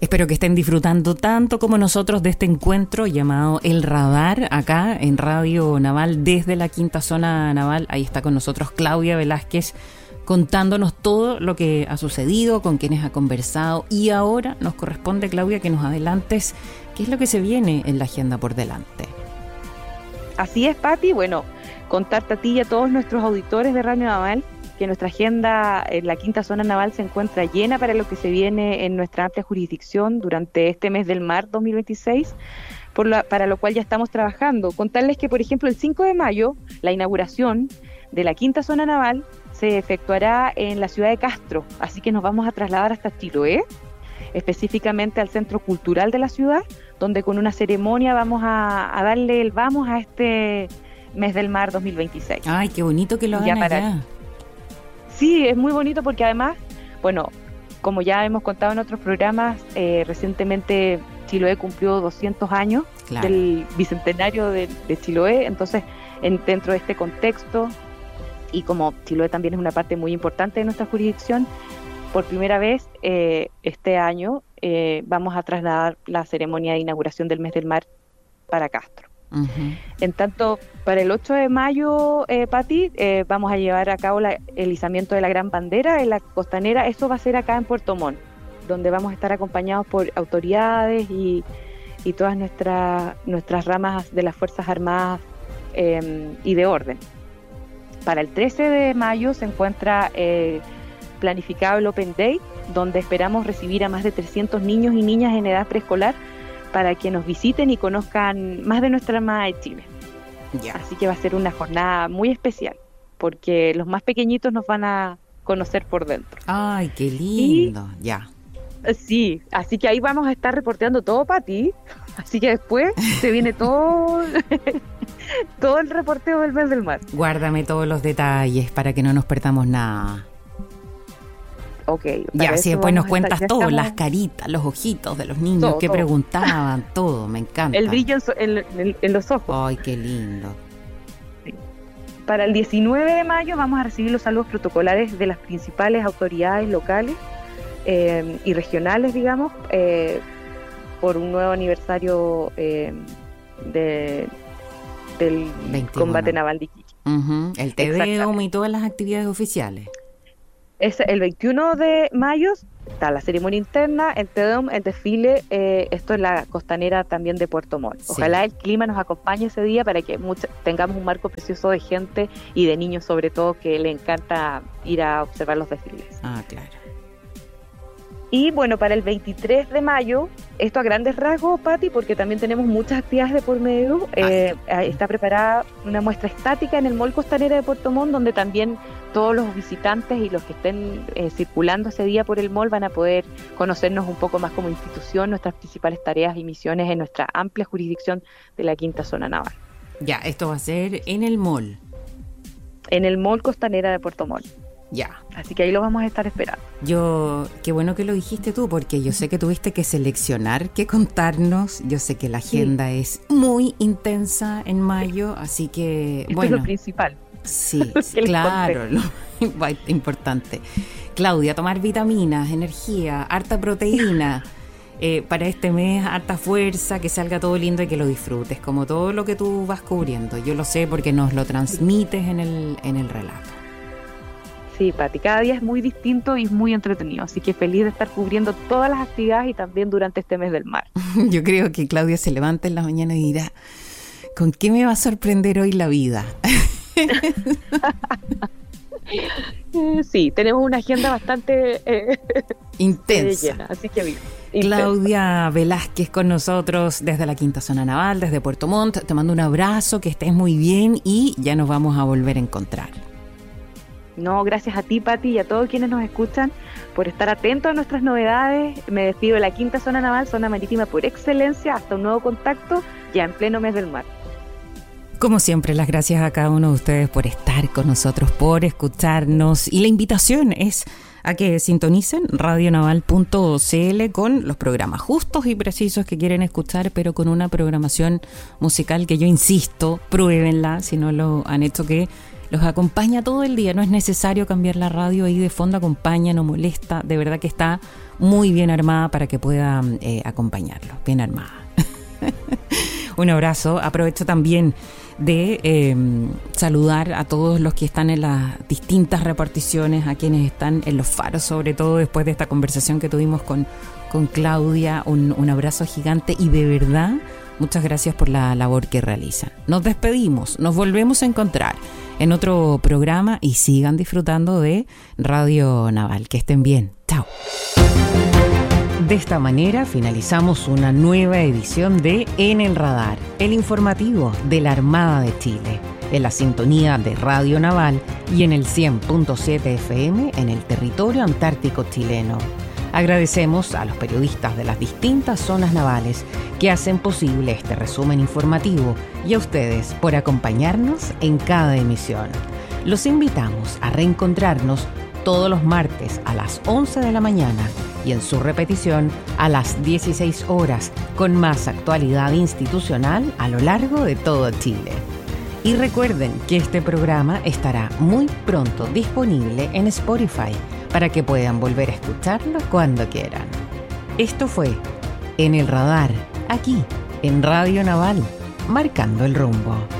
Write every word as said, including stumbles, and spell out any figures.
Espero que estén disfrutando tanto como nosotros de este encuentro llamado El Radar, acá en Radio Naval, desde la Quinta Zona Naval. Ahí está con nosotros Claudia Velázquez, contándonos todo lo que ha sucedido, con quienes ha conversado. Y ahora nos corresponde, Claudia, que nos adelantes qué es lo que se viene en la agenda por delante. Así es, Pati. Bueno, contarte a ti y a todos nuestros auditores de Radio Naval que nuestra agenda en la Quinta Zona Naval se encuentra llena para lo que se viene en nuestra amplia jurisdicción durante este mes del mar dos mil veintiséis, por la, para lo cual ya estamos trabajando. Contarles que, por ejemplo, el cinco de mayo, la inauguración de la Quinta Zona Naval se efectuará en la ciudad de Castro, así que nos vamos a trasladar hasta Chiloé, específicamente al Centro Cultural de la ciudad, donde con una ceremonia vamos a, a darle el vamos a este mes del mar dos mil veintiséis. Ay, qué bonito que lo hagan allá. Sí, es muy bonito porque además, bueno, como ya hemos contado en otros programas, eh, recientemente Chiloé cumplió doscientos años, claro, del bicentenario de, de Chiloé, entonces en, dentro de este contexto, y como Chiloé también es una parte muy importante de nuestra jurisdicción, por primera vez eh, este año eh, vamos a trasladar la ceremonia de inauguración del mes del mar para Castro. Uh-huh. En tanto, para el ocho de mayo, eh, Pati, eh, vamos a llevar a cabo la, el izamiento de la Gran Bandera en la Costanera. Eso va a ser acá en Puerto Montt, donde vamos a estar acompañados por autoridades y, y todas nuestras nuestras ramas de las Fuerzas Armadas eh, y de orden. Para el trece de mayo se encuentra eh, planificado el Open Day, donde esperamos recibir a más de trescientos niños y niñas en edad preescolar para que nos visiten y conozcan más de nuestra Armada de Chile. Yeah. Así que va a ser una jornada muy especial, porque los más pequeñitos nos van a conocer por dentro. ¡Ay, qué lindo! Ya. Yeah. Sí, así que ahí vamos a estar reporteando todo para ti. Así que después se viene todo... todo el reporteo del mes del mar. Guárdame todos los detalles para que no nos perdamos nada. Okay, ya, si después nos cuentas todo, estamos... las caritas, los ojitos de los niños todo, que todo. preguntaban, todo, me encanta. El brillo en, so, en, en, en los ojos. Ay, qué lindo. Sí. Para el diecinueve de mayo vamos a recibir los saludos protocolares de las principales autoridades locales eh, y regionales, digamos, eh, por un nuevo aniversario eh, de, del veintiuno. Combate naval de Iquique. Uh-huh. El Te Deum y todas las actividades oficiales. Es el veintiuno de mayo, está la ceremonia interna, el Te Deum, el desfile, eh, esto es la costanera también de Puerto Montt. Ojalá sí. El clima nos acompañe ese día para que mucha, tengamos un marco precioso de gente y de niños sobre todo que le encanta ir a observar los desfiles. Ah, claro. Y bueno, para el veintitrés de mayo, esto a grandes rasgos, Pati, porque también tenemos muchas actividades de por medio, eh, está preparada una muestra estática en el Mall Costanera de Puerto Montt, donde también todos los visitantes y los que estén eh, circulando ese día por el mall van a poder conocernos un poco más como institución, nuestras principales tareas y misiones en nuestra amplia jurisdicción de la Quinta Zona Naval. Ya, esto va a ser en el mall. En el Mall Costanera de Puerto Montt. Ya. Así que ahí lo vamos a estar esperando. Yo, qué bueno que lo dijiste tú, porque yo sé que tuviste que seleccionar qué contarnos. Yo sé que la agenda sí. es muy intensa en mayo, así que Esto bueno. es lo principal. Sí, sí claro, lo importante. Claudia, tomar vitaminas, energía, harta proteína. Eh, para este mes, harta fuerza, que salga todo lindo y que lo disfrutes, como todo lo que tú vas cubriendo. Yo lo sé porque nos lo transmites en el, en el relato. Sí, Pati, cada día es muy distinto y es muy entretenido, así que feliz de estar cubriendo todas las actividades y también durante este mes del mar. Yo creo que Claudia se levanta en la mañana y dirá, ¿con qué me va a sorprender hoy la vida? Sí, tenemos una agenda bastante eh, intensa, llena, así que bien. Claudia Velázquez con nosotros desde la Quinta Zona Naval, desde Puerto Montt. Te mando un abrazo, que estés muy bien y ya nos vamos a volver a encontrar. No, gracias a ti, Pati, y a todos quienes nos escuchan por estar atentos a nuestras novedades. Me despido de la Quinta Zona Naval, zona marítima por excelencia. Hasta un nuevo contacto ya en pleno mes del mar. Como siempre, las gracias a cada uno de ustedes por estar con nosotros, por escucharnos. Y la invitación es a que sintonicen radio naval punto c l con los programas justos y precisos que quieren escuchar, pero con una programación musical que yo insisto, pruébenla si no lo han hecho, que los acompaña todo el día. No es necesario cambiar la radio ahí de fondo, acompaña, no molesta. De verdad que está muy bien armada para que pueda eh, acompañarlos. Bien armada. Un abrazo. Aprovecho también de eh, saludar a todos los que están en las distintas reparticiones, a quienes están en los faros, sobre todo después de esta conversación que tuvimos con, con Claudia. Un, un abrazo gigante y de verdad, muchas gracias por la labor que realizan. Nos despedimos, nos volvemos a encontrar en otro programa y sigan disfrutando de Radio Naval. Que estén bien. Chao. De esta manera finalizamos una nueva edición de En el Radar, el informativo de la Armada de Chile, en la sintonía de Radio Naval y en el cien punto siete F M en el territorio antártico chileno. Agradecemos a los periodistas de las distintas zonas navales que hacen posible este resumen informativo y a ustedes por acompañarnos en cada emisión. Los invitamos a reencontrarnos todos los martes a las once de la mañana y en su repetición a las dieciséis horas con más actualidad institucional a lo largo de todo Chile. Y recuerden que este programa estará muy pronto disponible en Spotify para que puedan volver a escucharlo cuando quieran. Esto fue En el Radar, aquí en Radio Naval, marcando el rumbo.